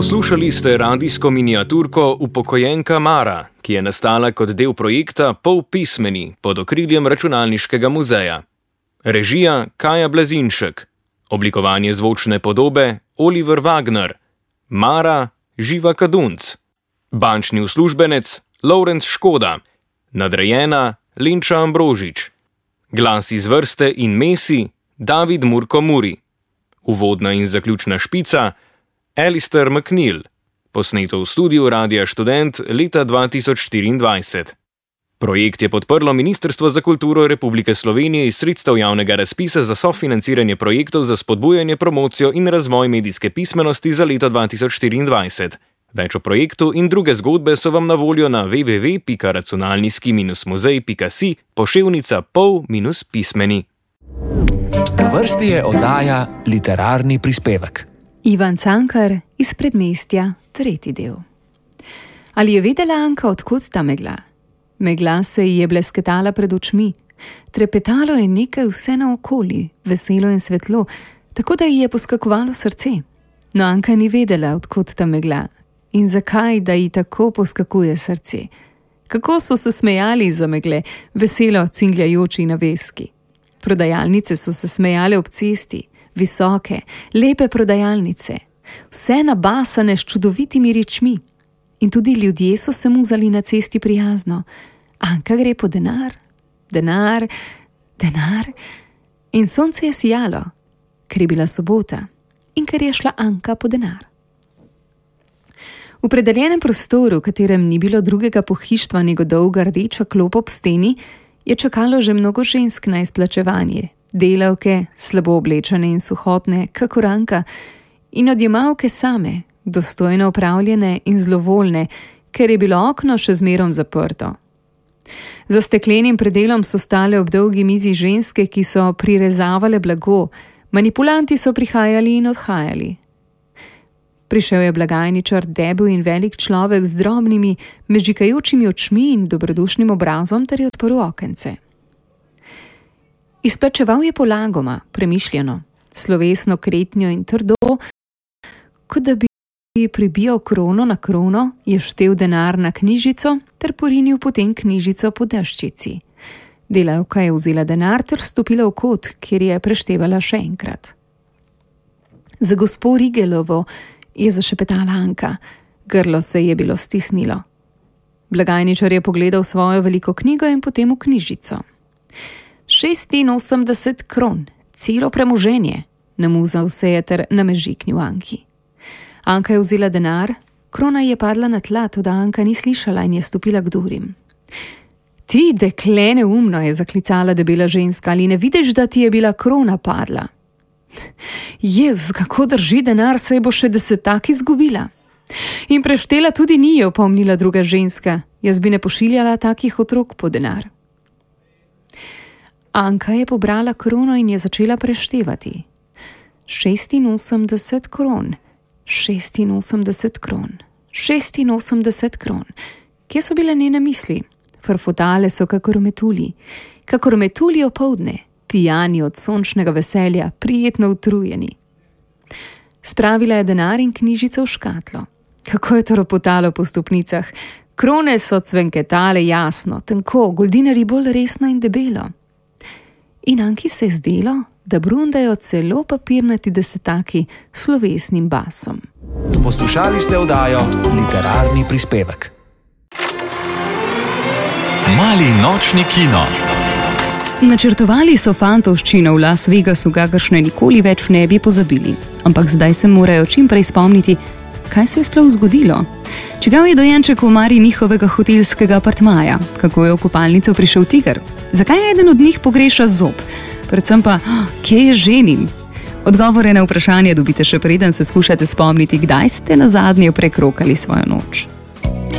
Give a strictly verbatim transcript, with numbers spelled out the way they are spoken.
Poslušali ste radijsko miniaturko Upokojenka Mara, ki je nastala kot del projekta Polpismeni pod okriljem Računalniškega muzeja. Režija Kaja Blazinšek. Oblikovanje zvočne podobe Oliver Wagner. Mara Živa Kadunc. Bančni uslužbenec Lovrenc Škoda. Nadrejena Lenča Ambrožič. Glas iz vrste in mesi David Murko Muri. Uvodna in zaključna špica Alistair McNeil. Posneto v studiu Radia Študent leta dva tisoč štiriindvajset. Projekt je podprlo Ministrstvo za kulturo Republike Slovenije iz sredstev javnega razpisa za sofinanciranje projektov za spodbujanje, promocijo in razvoj medijske pismenosti za leto dva tisoč štiriindvajset. Več o projektu in druge zgodbe so vam na voljo na w w w pika računalniški muzej pika si poševnica pol pismeni. Na vrsti je oddaja Literarni prispevek. Ivan Cankar iz Predmestja, tretji del. Ali je vedela Anka, odkud ta megla? Megla se ji je blesketala pred očmi. Trepetalo je nekaj vse naokoli, veselo in svetlo, tako da ji je poskakovalo srce. No, Anka ni vedela, odkud ta megla in zakaj, da ji tako poskakuje srce. Kako so se smejali za megle, veselo cingljajoči na veski. Prodajalnice so se smejale ob cesti, visoke, lepe prodajalnice, vse nabasane s čudovitimi rečmi. In tudi ljudje so se muzali na cesti prijazno. Anka gre po denar, denar, denar. In sonce je sijalo, ker je bila sobota in ker je šla Anka po denar. V predeljenem prostoru, v katerem ni bilo drugega pohištva nego dolga rdeča klop ob steni, je čakalo že mnogo žensk na izplačevanje. Delavke, slabo oblečene in suhotne, kakor Anka, in odjemalke same, dostojno opravljene in zlovoljne, ker je bilo okno še zmerom zaprto. Za steklenim predelom so stale ob dolgi mizi ženske, ki so prirezavale blago, manipulanti so prihajali in odhajali. Prišel je blagajničar, debel in velik človek z drobnimi, mežikajočimi očmi in dobrodušnim obrazom ter je odprl okence. Izplačeval je polagoma, premišljeno, slovesno, kretnjo in trdo, kot da bi pribijal krono na krono, je štel denar na knjižico ter porinil potem knjižico po deščici. Delavka je vzela denar ter stopila v kot, kjer je preštevala še enkrat. Za gospo Rigelovo je zašepetala Anka, grlo se je bilo stisnilo. Blagajničar je pogledal svojo veliko knjigo in potem v knjižico. šestinosemdeset kron, celo premoženje, namuzal se je ter namežiknil Anki. Anka je vzela denar, krona je padla na tla, toda Anka ni slišala in je stopila k durim. Ti, dekle, neumno, je zaklicala debela ženska, ali ne vidiš, da ti je bila krona padla? Jezus, kako drži denar, se bo še desetak izgubila. In preštela tudi ni, je opomnila druga ženska, jaz bi ne pošiljala takih otrok po denar. Anka je pobrala krono in je začela preštevati. šestinosemdeset kron, šestinosemdeset kron, šestinosemdeset kron. Kje so bile njene misli? Frfotale so kakor metulji, kakor metulji opoldne, pijani od sončnega veselja, prijetno utrujeni. Spravila je denar in knjižico v škatlo. Kako je to ropotalo po stopnicah? Krone so cvenketale jasno, tenko, goldinari bolj resno in debelo. In Anki se je zdelo, da brundajo celo papirnati desetaki s slovesnim basom. Poslušali ste oddajo Literarni prispevek. Mali nočni kino. Načrtovali so fantovščino v Las Vegasu, kakršne nikoli več ne bi pozabili. Ampak zdaj se morajo čim prej spomniti, kaj se je sploh zgodilo. Čigav je dojenček v omari njihovega hotelskega apartmaja? Kako je v kopalnico prišel tiger? Zakaj eden od njih pogreša zob? Predvsem pa, kje je ženin? Odgovore na vprašanje dobite še preden se skušate spomniti, kdaj ste nazadnje prekrokali svojo noč.